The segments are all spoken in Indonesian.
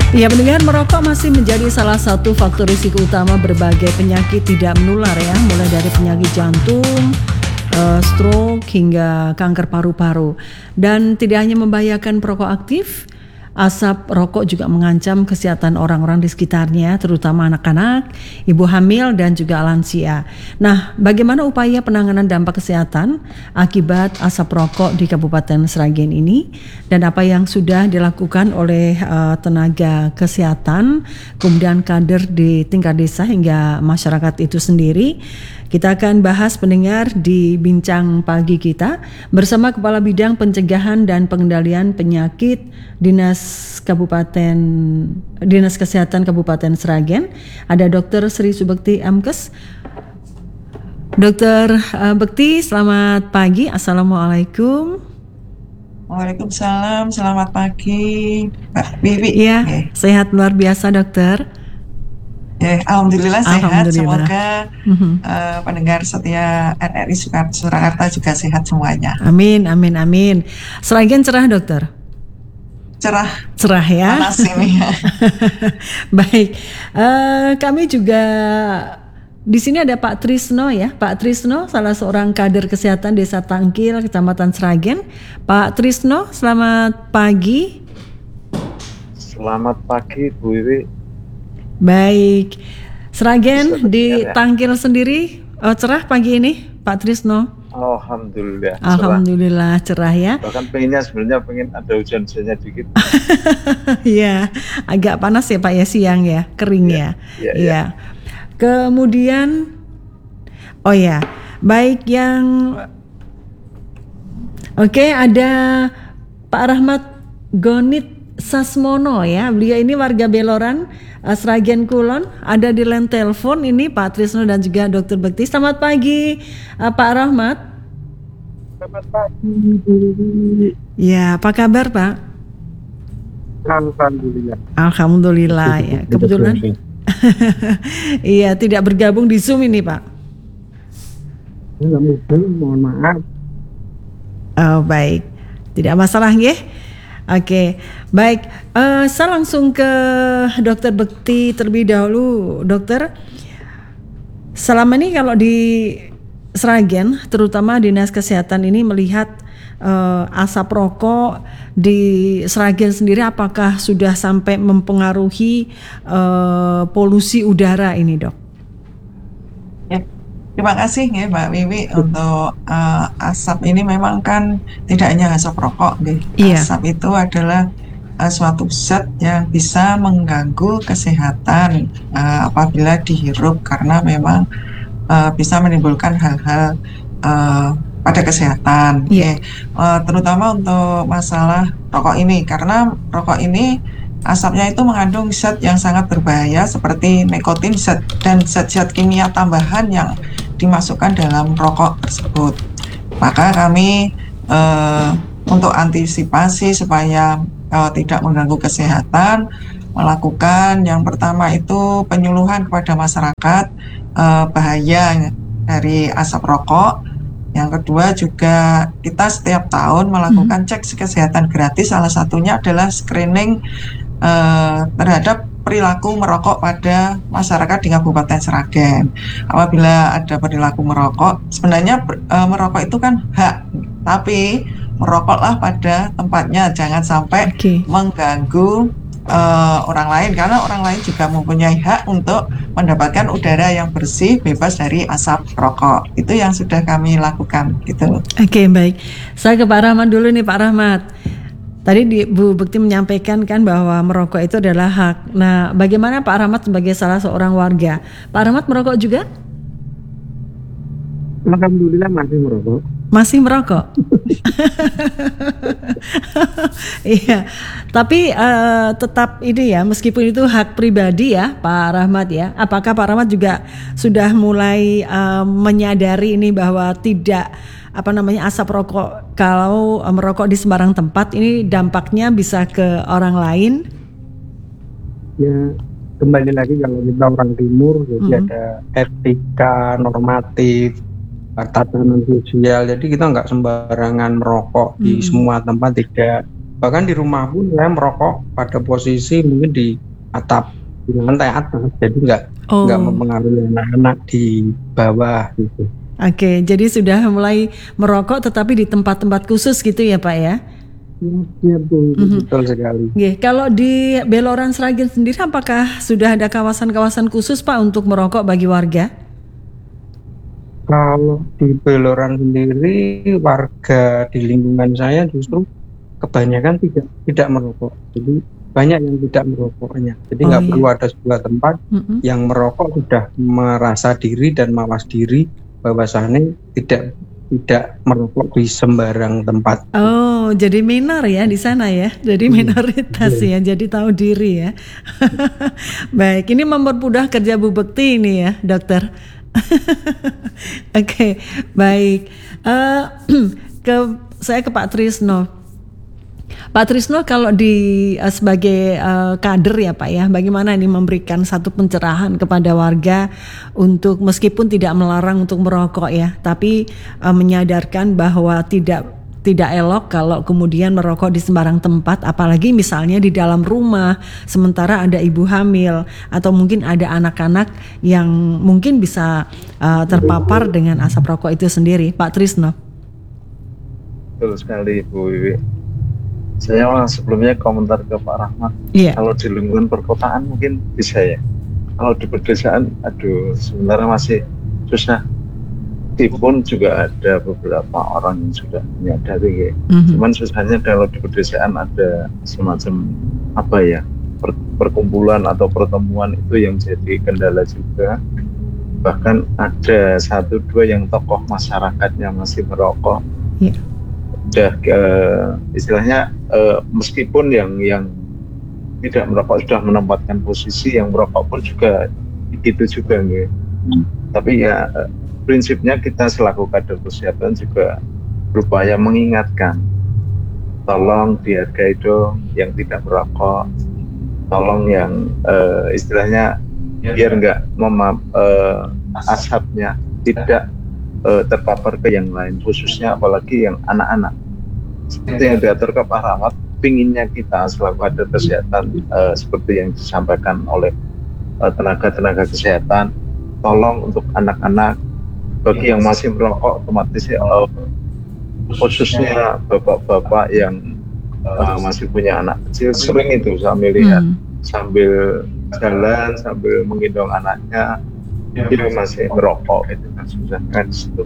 Ya, pendengar, merokok masih menjadi salah satu faktor risiko utama berbagai penyakit tidak menular ya, mulai dari penyakit jantung, stroke hingga kanker paru-paru. Dan tidak hanya membahayakan perokok aktif, asap rokok juga mengancam kesehatan orang-orang di sekitarnya, terutama anak-anak, ibu hamil dan juga lansia. Nah, bagaimana upaya penanganan dampak kesehatan akibat asap rokok di Kabupaten Sragen ini, dan apa yang sudah dilakukan oleh tenaga kesehatan, kemudian kader di tingkat desa hingga masyarakat itu sendiri? Kita akan bahas, pendengar, di bincang pagi kita bersama Kepala Bidang Pencegahan dan Pengendalian Penyakit Dinas Kesehatan Kabupaten Sragen. Ada Dr. Sri Subekti MKes. Dr. Bekti, selamat pagi. Assalamualaikum. Waalaikumsalam, selamat pagi, Mbak Wiwi. Iya, sehat luar biasa, dokter. Alhamdulillah sehat. Semoga pendengar setia RRI Surakarta juga sehat semuanya. Amin, amin, amin. Sragen cerah, dokter? Cerah ya. Panas ini. Baik, kami juga di sini ada Pak Trisno ya. Pak Trisno, salah seorang kader kesehatan Desa Tangkil, Kecamatan Sragen. Pak Trisno, selamat pagi. Selamat pagi, Bu Wiwi. Baik, Sragen di Tangkil sendiri cerah pagi ini, Pak Trisno? Alhamdulillah. Alhamdulillah cerah ya. Bahkan sebenarnya pengen ada hujan-hujannya dikit. Iya, agak panas ya Pak ya, siang ya, kering ya. Iya. Kemudian, baik, yang ada Pak Rahmat Gonit Sasmono ya, beliau ini warga Beloran, Sragen Kulon, ada di line telepon ini Pak Trisno dan juga Dr. Bekti. Selamat pagi Pak Rahmat. Selamat pagi. Ya, apa kabar Pak? Alhamdulillah ya. Kebetulan iya, tidak bergabung di Zoom ini Pak. Mohon maaf. Oh, baik, tidak masalah ya. Oke, baik. Saya langsung ke Dr. Bekti terlebih dahulu, dokter. Selama ini kalau di Sragen, terutama Dinas Kesehatan ini melihat asap rokok di Sragen sendiri, apakah sudah sampai mempengaruhi polusi udara ini, dok? Terima kasih ya Mbak Wiwi untuk asap ini. Memang kan tidak hanya asap rokok, asap itu adalah suatu zat yang bisa mengganggu kesehatan apabila dihirup, karena memang bisa menimbulkan hal-hal pada kesehatan, terutama untuk masalah rokok ini, karena rokok ini asapnya itu mengandung zat yang sangat berbahaya seperti nikotin dan zat-zat kimia tambahan yang dimasukkan dalam rokok tersebut. Maka kami untuk antisipasi supaya tidak mengganggu kesehatan, melakukan yang pertama itu penyuluhan kepada masyarakat bahaya dari asap rokok. Yang kedua juga kita setiap tahun melakukan cek kesehatan gratis, salah satunya adalah screening terhadap perilaku merokok pada masyarakat di Kabupaten Sragen. Apabila ada perilaku merokok, sebenarnya merokok itu kan hak, tapi merokoklah pada tempatnya, jangan sampai mengganggu orang lain, karena orang lain juga mempunyai hak untuk mendapatkan udara yang bersih, bebas dari asap rokok. Itu yang sudah kami lakukan, gitu. Oke, baik. Saya ke Pak Rahmat dulu nih, Pak Rahmat. Tadi Bu Bekti menyampaikan kan bahwa merokok itu adalah hak. Nah, bagaimana Pak Rahmat sebagai salah seorang warga? Pak Rahmat merokok juga? Alhamdulillah masih merokok. Masih merokok? Iya, tapi tetap ini ya, meskipun itu hak pribadi ya Pak Rahmat ya. Apakah Pak Rahmat juga sudah mulai menyadari ini bahwa tidak asap rokok, kalau merokok di sembarang tempat ini dampaknya bisa ke orang lain? Ya, kembali lagi kalau kita orang timur, jadi ada etika normatif, tatanan sosial. Jadi kita nggak sembarangan merokok di semua tempat, tidak Bahkan di rumah pun saya merokok pada posisi mungkin di atap, di lantai atas, jadi nggak mempengaruhi anak-anak di bawah gitu. Oke, jadi sudah mulai merokok tetapi di tempat-tempat khusus gitu ya Pak ya? Iya, betul sekali. Kalau di Beloran Sragen sendiri apakah sudah ada kawasan-kawasan khusus Pak untuk merokok bagi warga? Kalau di Beloran sendiri, warga di lingkungan saya justru kebanyakan tidak merokok. Jadi banyak yang tidak merokoknya. Jadi nggak perlu ada sebuah tempat yang merokok sudah merasa diri dan mawas diri bahwasannya tidak merokok di sembarang tempat. Oh, jadi minor ya di sana ya. Jadi minoritas ya. Jadi tahu diri ya. Baik, ini mempermudah kerja Bu Bekti ini ya, dokter. Oke, baik. Saya ke Pak Trisno. Pak Trisno, kalau sebagai kader ya Pak ya, bagaimana ini memberikan satu pencerahan kepada warga untuk meskipun tidak melarang untuk merokok ya, tapi menyadarkan bahwa tidak elok kalau kemudian merokok di sembarang tempat, apalagi misalnya di dalam rumah sementara ada ibu hamil atau mungkin ada anak-anak yang mungkin bisa terpapar dengan asap rokok itu sendiri. Pak Trisno. Betul sekali Bu Wiwi. Saya sebelumnya komentar ke Pak Rahmat. Kalau di lingkungan perkotaan mungkin bisa ya. Kalau di pedesaan, sebenarnya masih susah. Meskipun juga ada beberapa orang yang sudah menyadari ya. Cuman susahnya kalau di pedesaan ada semacam perkumpulan atau pertemuan itu yang jadi kendala juga. Bahkan ada 1-2 yang tokoh masyarakatnya masih merokok. Udah istilahnya meskipun yang tidak merokok sudah menempatkan posisi, yang merokok pun juga gitu juga gitu. Tapi ya prinsipnya kita selaku kader kesehatan juga berupaya mengingatkan, tolong dihargai dong yang tidak merokok, tolong yang istilahnya biar nggak asapnya tidak terpapar ke yang lain, khususnya apalagi yang anak-anak. Seperti yang diatur ke Pak Rahmat, pinginnya kita selaku kader kesehatan seperti yang disampaikan oleh tenaga-tenaga kesehatan, tolong untuk anak-anak, bagi yang masih merokok otomatis khususnya bapak-bapak yang masih punya anak kecil, sering itu saya melihat sambil jalan sambil menggendong anaknya dia masih merokok, itu kan susah kan situ.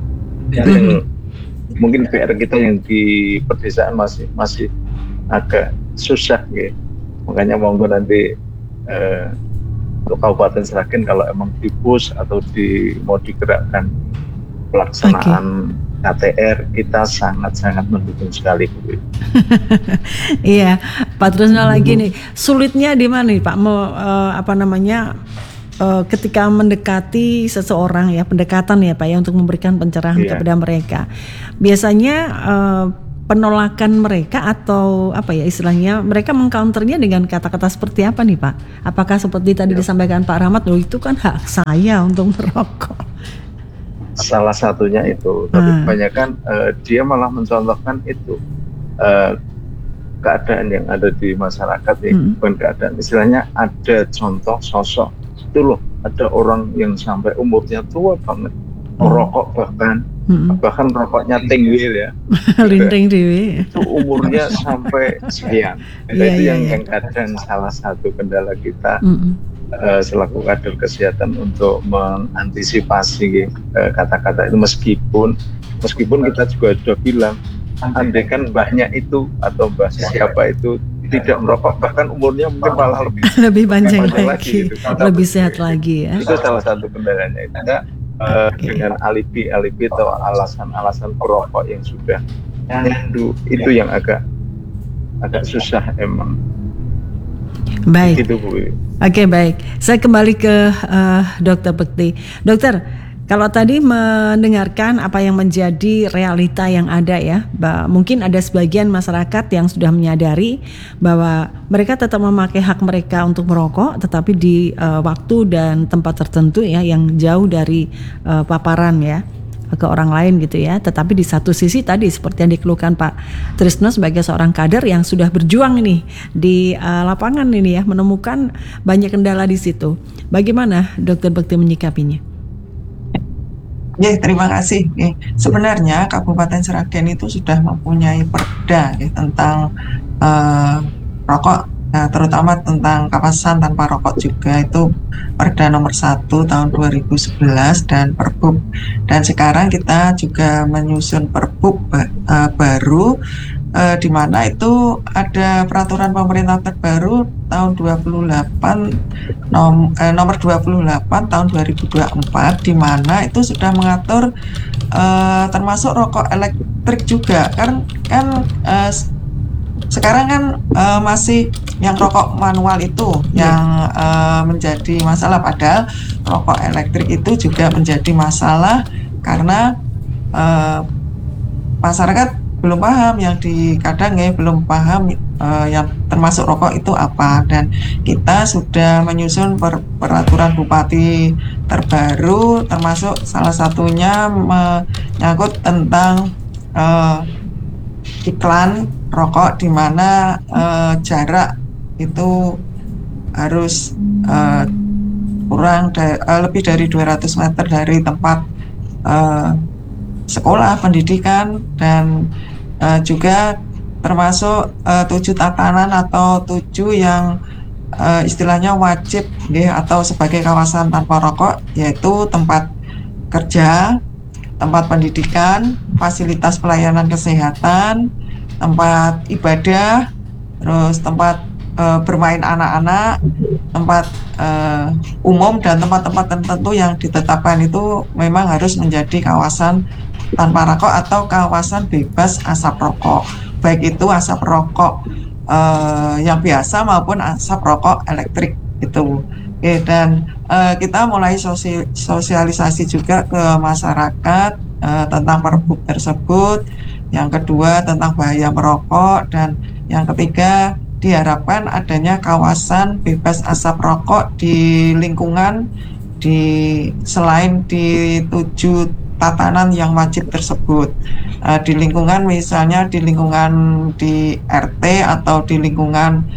Mungkin PR kita yang di pedesaan masih agak susah gitu. Makanya monggo nanti untuk Kabupaten Sragen kalau emang di push atau mau digerakkan pelaksanaan KTR, kita sangat-sangat mendukung sekali. Iya, Pak Trisno lagi nih, sulitnya di mana nih Pak? Ketika mendekati seseorang ya, pendekatan ya Pak ya, untuk memberikan pencerahan kepada mereka. Biasanya penolakan mereka atau istilahnya mereka mengcounternya dengan kata-kata seperti apa nih Pak? Apakah seperti tadi disampaikan Pak Rahmat, loh itu kan hak saya untuk merokok? Salah satunya itu, tapi kebanyakan dia malah mencontohkan itu keadaan yang ada di masyarakat ya, bukan keadaan, istilahnya ada contoh sosok itu loh, ada orang yang sampai umurnya tua banget merokok, bahkan rokoknya tinggi ya, linting dewi, itu umurnya sampai sekian. Itu yang kadang salah satu kendala kita selaku kader kesehatan untuk mengantisipasi kata-kata itu, meskipun kita juga sudah bilang, andai kan mbahnya itu atau mbah siapa itu tidak merokok, bahkan umurnya mungkin malah lebih panjang lagi gitu. Lebih sehat lagi ya. Itu salah satu kendalanya itu. Dengan alibi atau alasan perokok yang sudah nyandu, itu yang agak susah emang. Baik. Gitu, Bu. Oke, baik. Saya kembali ke Dr. Bekti. Dokter, kalau tadi mendengarkan apa yang menjadi realita yang ada ya, mungkin ada sebagian masyarakat yang sudah menyadari bahwa mereka tetap memakai hak mereka untuk merokok, tetapi di waktu dan tempat tertentu ya, yang jauh dari paparan ya. ke orang lain gitu ya. Tetapi di satu sisi tadi seperti yang dikeluhkan Pak Trisno sebagai seorang kader yang sudah berjuang ini di lapangan ini ya, menemukan banyak kendala di situ. Bagaimana Dr. Bekti menyikapinya? Ya, terima kasih. Sebenarnya Kabupaten Sragen itu sudah mempunyai perda tentang rokok. Nah, terutama tentang kawasan tanpa rokok juga, itu Perda nomor 1 tahun 2011 dan Perbup. Dan sekarang kita juga menyusun Perbup baru, di mana itu ada peraturan pemerintah terbaru tahun 28 nomor 28 tahun 2024, di mana itu sudah mengatur termasuk rokok elektrik juga. Kan sekarang kan masih yang rokok manual itu yang menjadi masalah, padahal rokok elektrik itu juga menjadi masalah karena masyarakat belum paham, yang kadang belum paham yang termasuk rokok itu apa. Dan kita sudah menyusun peraturan bupati terbaru, termasuk salah satunya menyangkut tentang iklan rokok, di mana jarak itu harus lebih dari 200 meter dari tempat sekolah pendidikan, dan juga termasuk 7 tatanan atau 7 yang istilahnya wajib atau sebagai kawasan tanpa rokok, yaitu tempat kerja, tempat pendidikan, fasilitas pelayanan kesehatan, tempat ibadah, terus tempat bermain anak-anak, tempat umum, dan tempat-tempat tertentu yang ditetapkan itu memang harus menjadi kawasan tanpa rokok atau kawasan bebas asap rokok, baik itu asap rokok yang biasa maupun asap rokok elektrik itu. Dan kita mulai sosialisasi juga ke masyarakat tentang Perbup tersebut. Yang kedua tentang bahaya merokok, dan yang ketiga diharapkan adanya kawasan bebas asap rokok di lingkungan selain di 7 tatanan yang wajib tersebut. Di lingkungan, misalnya di lingkungan di RT atau di lingkungan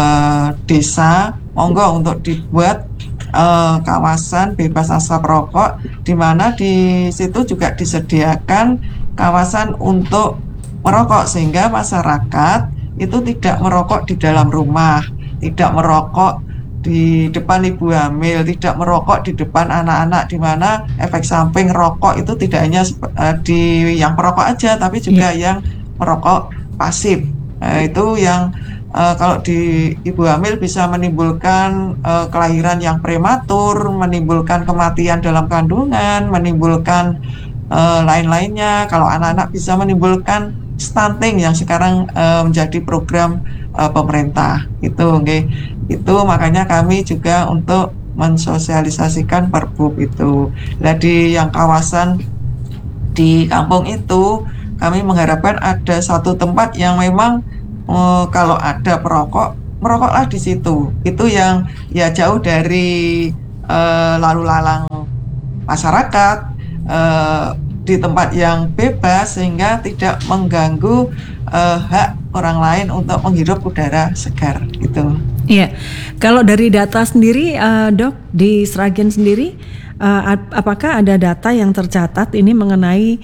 desa, monggo untuk dibuat kawasan bebas asap rokok, di mana di situ juga disediakan kawasan untuk merokok, sehingga masyarakat itu tidak merokok di dalam rumah, tidak merokok di depan ibu hamil, tidak merokok di depan anak-anak, di mana efek samping rokok itu tidak hanya di yang perokok aja, tapi juga yang merokok pasif. Itu yang kalau di ibu hamil bisa menimbulkan kelahiran yang prematur, menimbulkan kematian dalam kandungan, menimbulkan lain-lainnya. Kalau anak-anak bisa menimbulkan stunting yang sekarang menjadi program pemerintah itu. Itu makanya kami juga untuk mensosialisasikan Perbup itu. Jadi yang kawasan di kampung itu kami mengharapkan ada satu tempat yang memang kalau ada perokok, merokoklah di situ. Itu yang ya jauh dari lalu lalang masyarakat, di tempat yang bebas, sehingga tidak mengganggu hak orang lain untuk menghirup udara segar gitu. Iya, kalau dari data sendiri, Dok, di Sragen sendiri, apakah ada data yang tercatat ini mengenai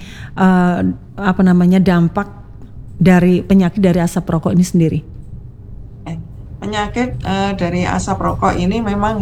dampak dari penyakit dari asap rokok ini sendiri? Penyakit dari asap rokok ini memang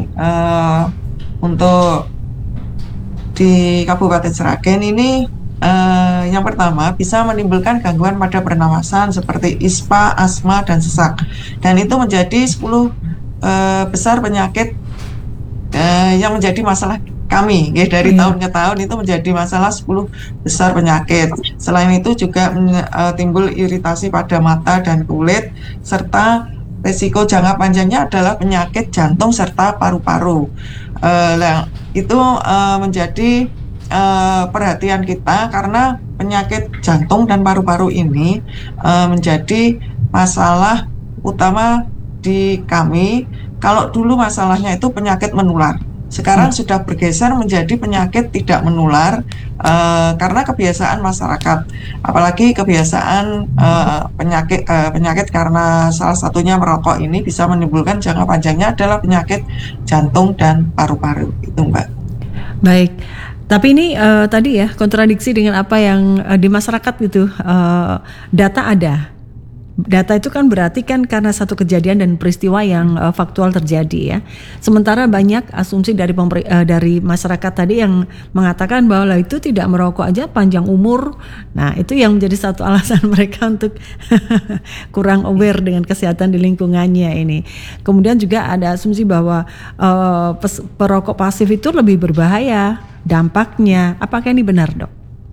untuk di Kabupaten Sragen ini yang pertama bisa menimbulkan gangguan pada pernafasan seperti ispa, asma, dan sesak. Dan itu menjadi 10 besar penyakit yang menjadi masalah kami dari tahun ke tahun, itu menjadi masalah 10 besar penyakit. Selain itu juga timbul iritasi pada mata dan kulit, serta risiko jangka panjangnya adalah penyakit jantung serta paru-paru. Itu menjadi perhatian kita, karena penyakit jantung dan paru-paru ini menjadi masalah utama di kami. Kalau dulu masalahnya itu penyakit menular, sekarang sudah bergeser menjadi penyakit tidak menular karena kebiasaan masyarakat, apalagi kebiasaan penyakit karena salah satunya merokok ini bisa menimbulkan jangka panjangnya adalah penyakit jantung dan paru-paru itu Mbak. Baik. Tapi ini tadi ya kontradiksi dengan apa yang di masyarakat gitu, data ada. Data itu kan berarti kan karena satu kejadian dan peristiwa yang faktual terjadi ya. Sementara banyak asumsi dari masyarakat tadi yang mengatakan bahwa itu tidak merokok aja panjang umur. Nah itu yang menjadi satu alasan mereka untuk kurang aware dengan kesehatan di lingkungannya ini. Kemudian juga ada asumsi bahwa perokok pasif itu lebih berbahaya dampaknya. Apakah ini benar dok?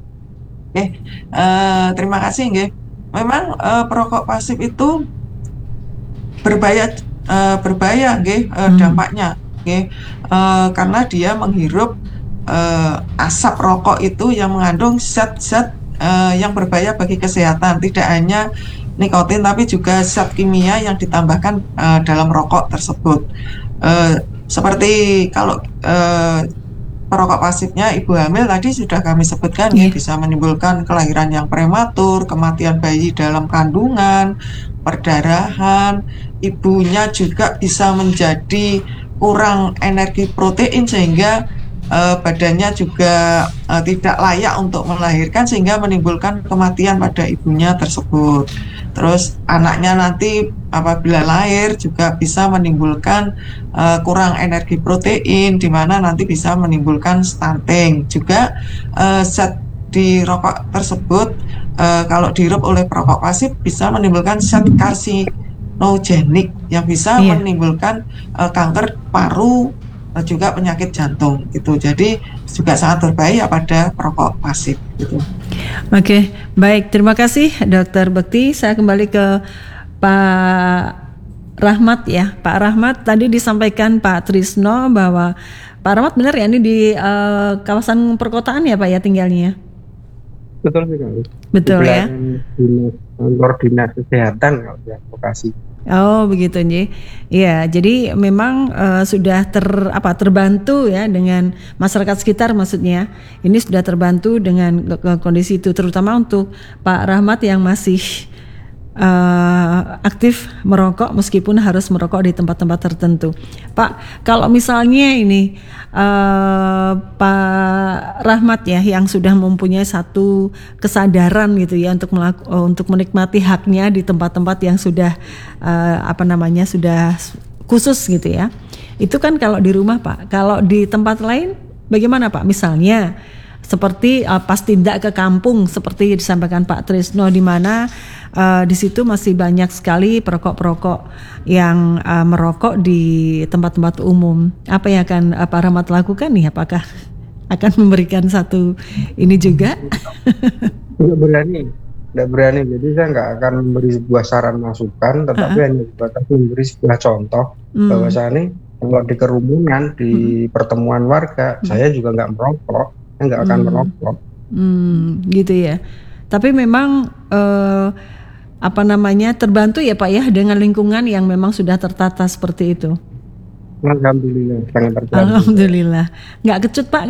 Terima kasih nggih. Memang perokok pasif itu berbahaya nggih dampaknya nggih, karena dia menghirup asap rokok itu yang mengandung zat-zat yang berbahaya bagi kesehatan, tidak hanya nikotin tapi juga zat kimia yang ditambahkan dalam rokok tersebut. Seperti kalau perokok pasifnya ibu hamil tadi sudah kami sebutkan ya, bisa menimbulkan kelahiran yang prematur, kematian bayi dalam kandungan, perdarahan, ibunya juga bisa menjadi kurang energi protein sehingga badannya juga tidak layak untuk melahirkan sehingga menimbulkan kematian pada ibunya tersebut. Terus anaknya nanti apabila lahir juga bisa menimbulkan kurang energi protein, di mana nanti bisa menimbulkan stunting. Juga zat di rokok tersebut kalau dihirup oleh perokok pasif bisa menimbulkan zat karsinogenik yang bisa menimbulkan kanker paru, juga penyakit jantung gitu. Jadi juga sangat berbahaya pada perokok pasif gitu. Oke, baik. Terima kasih Dr. Bekti. Saya kembali ke Pak Rahmat ya. Pak Rahmat, tadi disampaikan Pak Trisno bahwa Pak Rahmat benar ya ini di kawasan perkotaan ya Pak ya tinggalnya? Betul sekali. Betul ya. Dinas Kesehatan kalau di advokasi. Oh begitu Nji. Iya, jadi memang sudah terbantu ya dengan masyarakat sekitar, maksudnya ini sudah terbantu dengan kondisi itu, terutama untuk Pak Rahmat yang masih aktif merokok meskipun harus merokok di tempat-tempat tertentu. Pak, kalau misalnya ini Pak Rahmat ya yang sudah mempunyai satu kesadaran gitu ya untuk menikmati haknya di tempat-tempat yang sudah sudah khusus gitu ya. Itu kan kalau di rumah Pak. Kalau di tempat lain bagaimana Pak? Misalnya seperti pas tindak ke kampung seperti disampaikan Pak Trisno, di mana di situ masih banyak sekali perokok-perokok yang merokok di tempat-tempat umum. Apa yang akan Pak Rahmat lakukan nih? Apakah akan memberikan satu ini juga? Tidak berani. Jadi saya nggak akan memberi sebuah saran masukan, tetapi hanya sebatas memberi sebuah contoh bahwasanya kalau di kerumunan, di pertemuan warga, saya juga nggak merokok. Nggak akan merokok. Gitu ya. Tapi memang terbantu ya Pak ya dengan lingkungan yang memang sudah tertata seperti itu. Alhamdulillah, sangat terbantu. Alhamdulillah. Nggak kecut Pak